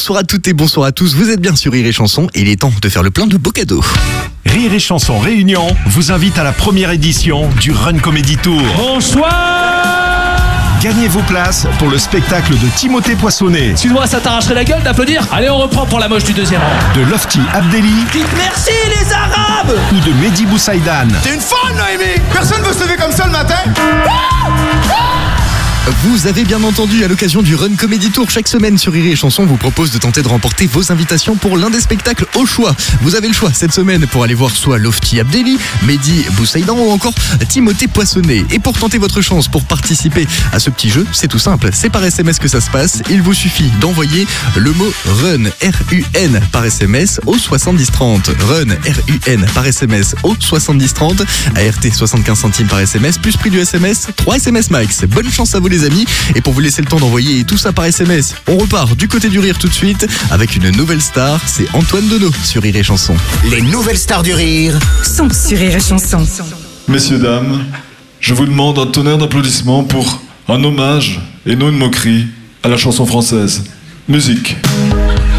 Bonsoir à toutes et bonsoir à tous, vous êtes bien sur Rire et Chanson et il est temps de faire le plein de beaux cadeaux. Rire et Chanson Réunion vous invite à la première édition du Run Comedy Tour. Bonsoir. Gagnez vos places pour le spectacle de Timothée Poissonnet, Excuse-moi, ça t'arracherait la gueule d'applaudir? Allez, on reprend pour la moche du deuxième rang. de Lofty Abdelli Dites merci les Arabes. ou de Mehdi Boussaïdan. T'es une folle, Noémie! Personne veut se lever comme ça le matin! Vous avez bien entendu, à l'occasion du Run Comedy Tour, chaque semaine sur Rire et Chanson vous propose de tenter de remporter vos invitations pour l'un des spectacles au choix. Vous avez le choix cette semaine pour aller voir soit Lofty Abdelli, Mehdi Boussaïdan ou encore Timothée Poissonnet. Et pour tenter votre chance pour participer à ce petit jeu, c'est tout simple, c'est par SMS que ça se passe. Il vous suffit d'envoyer le mot RUN, R-U-N, par SMS au 7030. RUN, R-U-N, par SMS au 7030. ART 75 centimes par SMS, plus prix du SMS, 3 SMS max. Bonne chance à vous les amis. Et pour vous laisser le temps d'envoyer tout ça par SMS, on repart du côté du rire tout de suite avec une nouvelle star, c'est Antoine Deneau sur Rire et Chanson. Les nouvelles stars du rire Sont sur Rire et Chanson. Messieurs, dames, je vous demande un tonnerre d'applaudissements pour un hommage et non une moquerie à la chanson française. Musique.